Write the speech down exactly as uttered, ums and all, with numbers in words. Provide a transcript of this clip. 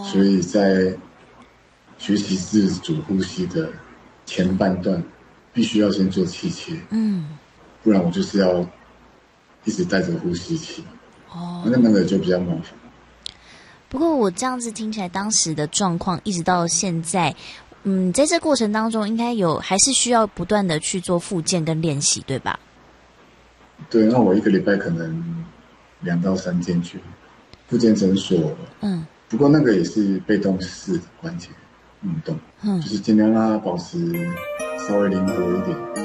所以在学习自主呼吸的前半段，必须要先做气切， 嗯， 不然我就是要一直带着呼吸器， 哦， 那那个就比较麻烦。 不过我这样子听起来，当时的状况一直到现在，嗯，在这过程当中，应该有还是需要不断的去做复健跟练习，对吧？ 对，那我一个礼拜可能两到三天去复健诊所， 嗯， 不过那个也是被动式的关节运动， 嗯， 就是尽量让它保持稍微灵活一点。